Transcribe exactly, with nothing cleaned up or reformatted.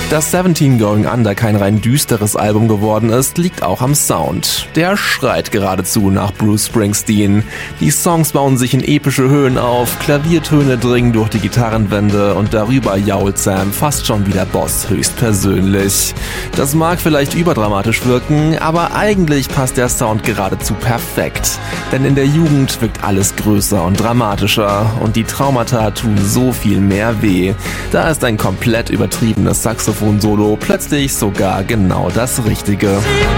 Dass Seventeen Going Under kein rein düsteres Album geworden ist, liegt auch am Sound. Der schreit geradezu nach Bruce Springsteen. Die Songs bauen sich in epische Höhen auf, Klaviertöne dringen durch die Gitarrenwände und darüber jault Sam fast schon wie der Boss höchstpersönlich. Das mag vielleicht überdramatisch wirken, aber eigentlich passt der Sound geradezu perfekt. Denn in der Jugend wirkt alles größer und dramatischer und die Traumata tun so viel mehr weh. Da ist ein komplett übertriebenes Saxophon Solo plötzlich sogar genau das Richtige.